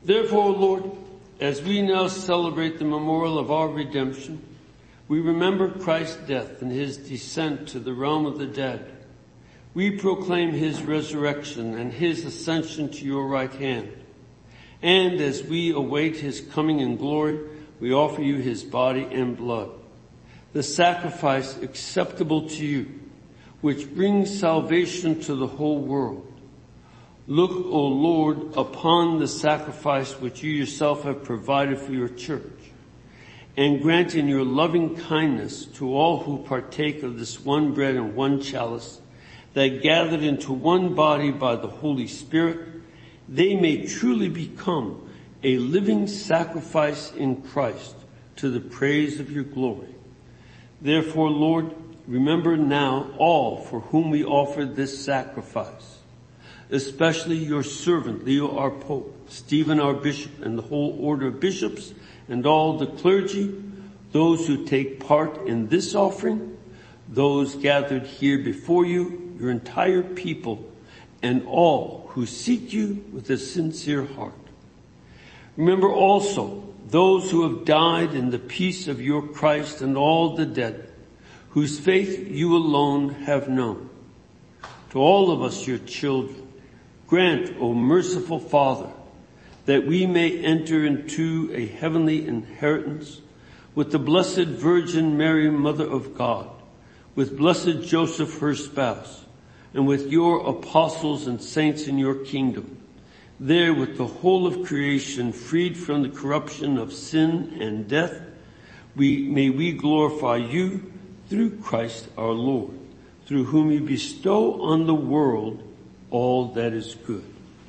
Therefore, Lord, as we now celebrate the memorial of our redemption, we remember Christ's death and his descent to the realm of the dead. We proclaim his resurrection and his ascension to your right hand. And as we await his coming in glory, we offer you his body and blood, the sacrifice acceptable to you, which brings salvation to the whole world. Look, O Lord, upon the sacrifice which you yourself have provided for your church, and grant in your loving kindness to all who partake of this one bread and one chalice, that gathered into one body by the Holy Spirit, they may truly become a living sacrifice in Christ to the praise of your glory. Therefore, Lord, remember now all for whom we offer this sacrifice, especially your servant Leo our Pope, Stephen our Bishop, and the whole order of bishops, and all the clergy, those who take part in this offering, those gathered here before you, your entire people, and all who seek you with a sincere heart. Remember also those who have died in the peace of your Christ, and all the dead, whose faith you alone have known. To all of us, your children, grant, O merciful Father, that we may enter into a heavenly inheritance with the Blessed Virgin Mary, Mother of God, with blessed Joseph, her spouse, and with your apostles and saints in your kingdom, there with the whole of creation freed from the corruption of sin and death, may we glorify you through Christ our Lord, through whom you bestow on the world all that is good.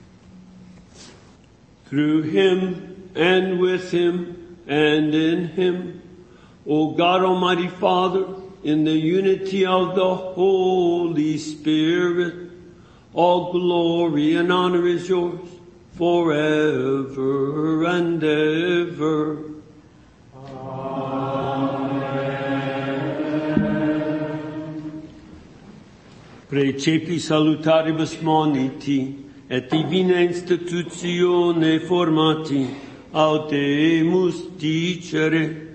Through him, and with him, and in him, O God Almighty Father, in the unity of the Holy Spirit, all glory and honor is yours forever and ever. Amen. Precepi salutaribus moniti, et divina institutione formati, audemus dicere,